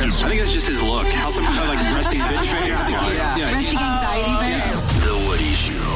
I think it's just his look. How some kind of like resting bitch face. Resting anxiety face. The Woody Show.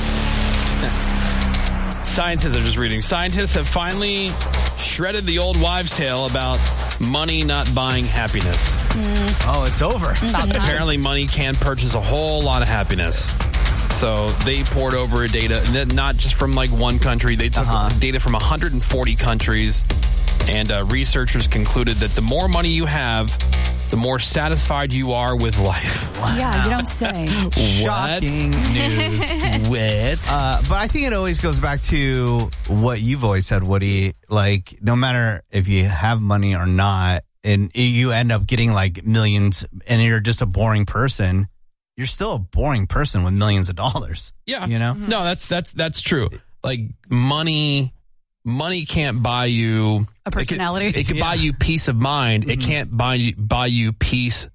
Scientists, I'm just reading. Scientists have finally shredded the old wives' tale about money not buying happiness. Oh, it's over. Apparently, money can purchase a whole lot of happiness. So they poured over data, not just from like one country. They took data from 140 countries, and researchers concluded that the more money you have, the more satisfied you are with life. Wow. Yeah, you don't say. Shocking news. What? But I think it always goes back to what you've always said, Woody. Like, no matter if you have money or not, and you end up getting like millions, and you're just a boring person, you're still a boring person with millions of dollars. Yeah. You know? No, that's true. Like, money can't buy you a personality. It can buy you peace of mind. It can't buy you peace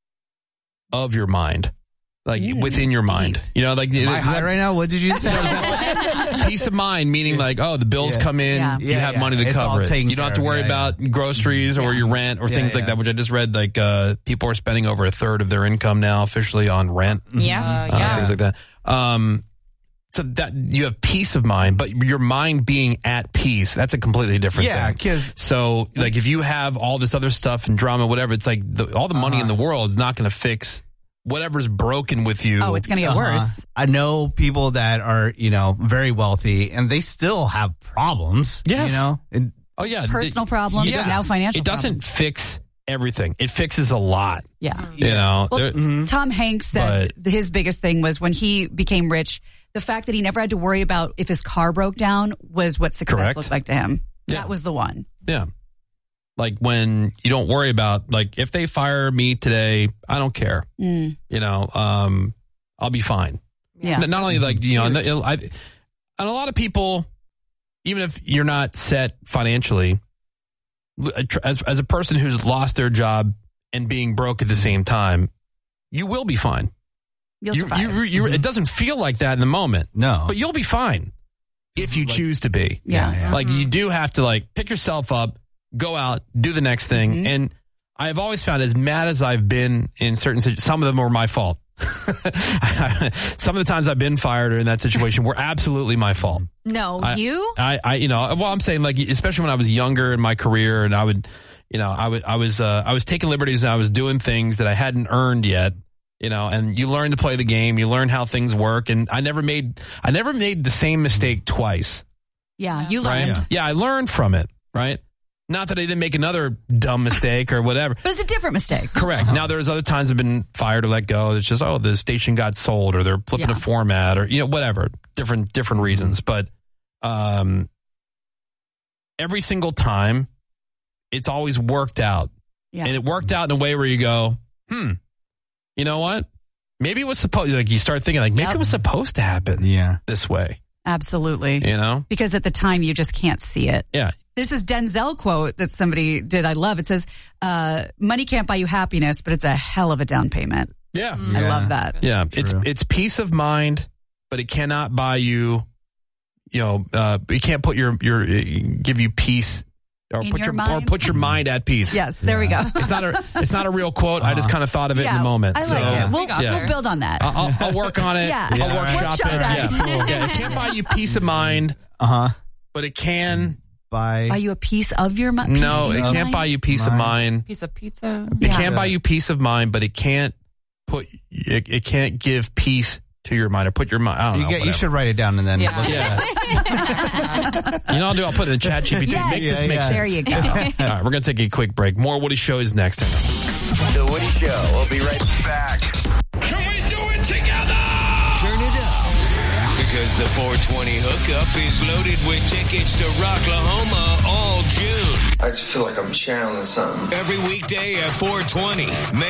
of your mind, like within your mind. You know, like am I high right now? What did you say? Peace of mind, meaning like, oh, the bills come in, you have money to cover it. You don't have to worry about groceries or your rent or things like that. Which I just read, like people are spending over a third of their income now officially on rent. Things like that. So that you have peace of mind, but your mind being at peace, that's a completely different thing. So, like, if you have all this other stuff and drama, whatever, it's like all the money in the world is not going to fix whatever's broken with you. Oh, it's going to get worse. I know people that are, very wealthy, and they still have problems. Yes. Personal problems, now financial It doesn't fix everything. It fixes a lot. Yeah. Well, Tom Hanks said his biggest thing was when he became rich, the fact that he never had to worry about if his car broke down was what success looked like to him. Yeah. That was the one. Yeah. Like when you don't worry about, like, if they fire me today, I don't care. I'll be fine. Yeah. Not only like, and a lot of people, even if you're not set financially, as a person who's lost their job and being broke at the same time, you will be fine. You'll survive. It doesn't feel like that in the moment. No. But you'll be fine if you choose to be. Yeah. Like, you do have to, like, pick yourself up, go out, do the next thing. And I've always found, as mad as I've been in certain situations, some of them were my fault. Some of the times I've been fired or in that situation were absolutely my fault. No, I'm saying, like, especially when I was younger in my career, and I was taking liberties and I was doing things that I hadn't earned yet. And you learn to play the game, you learn how things work, and I never made the same mistake twice. Yeah, you learned. Right? Yeah, I learned from it, right? Not that I didn't make another dumb mistake or whatever. But it's a different mistake. Correct. Now, there's other times I've been fired or let go. It's just, the station got sold, or they're flipping a format, or, whatever. Different reasons. But every single time, it's always worked out. Yeah. And it worked out in a way where you go, you know what? Maybe it was supposed, like, you start thinking, like, maybe it was supposed to happen this way. Absolutely. Because at the time, you just can't see it. Yeah. There's this Denzel quote that somebody did I love. It says, money can't buy you happiness, but it's a hell of a down payment. Yeah. I love that. Yeah. It's peace of mind, but it cannot buy you, it can't put give you peace. Or put your mind at peace. Yes, there we go. It's not a real quote. I just kind of thought of it in the moment. I like it. We'll build on that. I'll work on it. I'll workshop it. That. Yeah, it can't buy you peace of mind. But it can buy you a piece of your mind. No, it can't buy you peace of mind. Piece of pizza. It can buy you peace of mind, but it can't give peace to your mind, or put your mind. I don't know. You should write it down and then. You know, I'll put it in chat GPT. Make this make sense. There you go. All right, we're going to take a quick break. More Woody Show is next. The Woody Show. We'll be right back. Can we do it together? Turn it up. Because the 420 hookup is loaded with tickets to Rocklahoma all June. I just feel like I'm channeling something. Every weekday at 420.